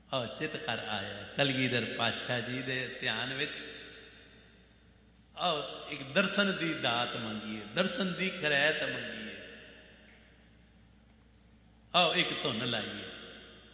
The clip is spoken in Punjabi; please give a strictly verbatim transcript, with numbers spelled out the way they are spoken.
ਆਓ ਚਿੱਤ ਕਰ ਆਇਆ ਕਲਗੀਧਰ ਪਾਤਸ਼ਾਹ ਜੀ ਦੇ ਧਿਆਨ ਵਿੱਚ। ਆਓ ਇੱਕ ਦਰਸ਼ਨ ਦੀ ਦਾਤ ਮੰਗੀਏ, ਦਰਸ਼ਨ ਦੀ ਖੈਰਤ ਮੰਗੀਏ। ਆਓ ਇੱਕ ਧੁਨ ਲਾਈਏ।